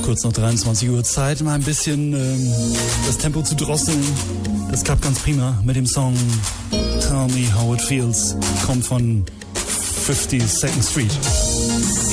Kurz nach 23 Uhr Zeit, mal ein bisschen das Tempo zu drosseln. Das klappt ganz prima mit dem Song Tell Me How It Feels. Kommt von 52nd Street.